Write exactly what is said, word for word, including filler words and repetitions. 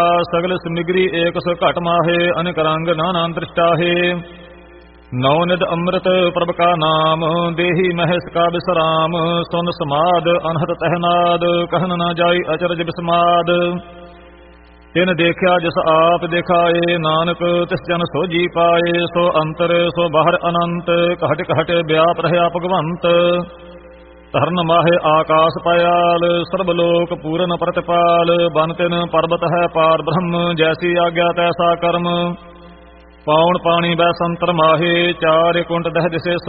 सगल सिमग्री एक सौ घट माहे अनेक रंग नाना दृष्टाहे नौ निध अमृत प्रभ का नाम देही महेश का विश्राम सुन समाद अनहत तहनाद कहन न जाई अचरज विस्माद तिन देखा जिस आप दिखाए नानक तिस जन सो जी पाए सो अंतर सो बाहर अनंत कहट कहट व्याप रहा भगवंत धरन माहे आकाश पयाल सर्वलोक पूरन प्रतिपाल बन तिन पर्वत है पार ब्रह्म जैसी आज्ञा तैसा कर्म पौन पानी वै संतर माहे चार कुंट दह दिसे